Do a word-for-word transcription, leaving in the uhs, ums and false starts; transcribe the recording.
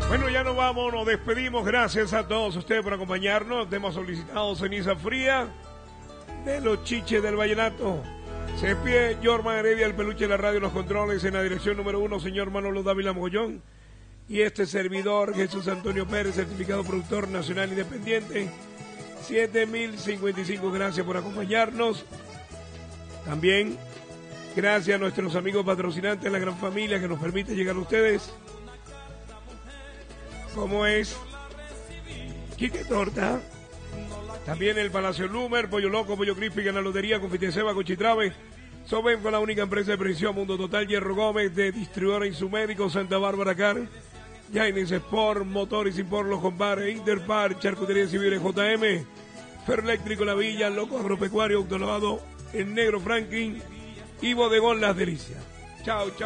Bueno, ya nos vamos, nos despedimos. Gracias a todos ustedes por acompañarnos. Hemos solicitado ceniza fría de los chiches del vallenato. Se despide Jorman Heredia, el peluche de la radio, los controles en la dirección número uno, señor Manolo Dávila Mogollón. Y este servidor, Jesús Antonio Pérez, certificado productor nacional independiente, siete mil cincuenta y cinco. Gracias por acompañarnos. También gracias a nuestros amigos patrocinantes, la gran familia que nos permite llegar a ustedes. Como es Quique Torta, también el Palacio Lumer, Pollo Loco, Pollo Crispy, Ganalotería, Confiteseba, Cochitrave, Soben con la única empresa de precisión Mundo Total, Hierro Gómez, de distribuidora Insumédico, Santa Bárbara Car, Jaines Sport, Motores Import, Los Combares, Interpar, Charcutería Civil, J M, Ferléctrico La Villa, Loco Agropecuario, Autolavado, El Negro Franklin y Bodegón Las Delicias. Chao, chao.